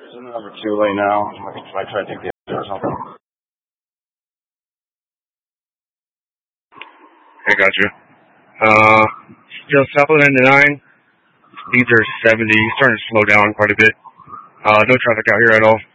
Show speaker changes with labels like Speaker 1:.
Speaker 1: in the number 2 lane now. I try to take the exit or something.
Speaker 2: I got you. Still south of 99. Speeds are 70. Starting to slow down quite a bit. No traffic out here at all.